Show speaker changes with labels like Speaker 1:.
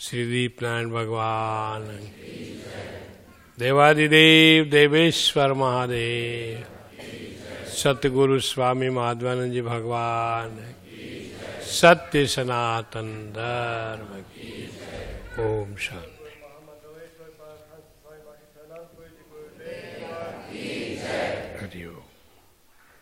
Speaker 1: श्री दीपनारायण भगवान, देवादिदेव देवेश्वर महादेव, सतगुरु स्वामी माधवानंद जी भगवान, सत्य सनातन धर्म की। ओम शांति। हरि ओम।